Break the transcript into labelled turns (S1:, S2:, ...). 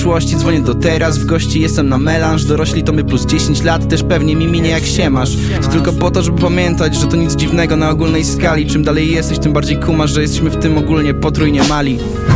S1: przeszłości, dzwonię do teraz. W gości jestem na melanż, dorośli to my plus 10 lat. Też pewnie mi minie jak się masz. To tylko po to, żeby pamiętać, że to nic dziwnego na ogólnej skali. Czym dalej jesteś, tym bardziej kumasz, że jesteśmy w tym ogólnie potrójnie mali.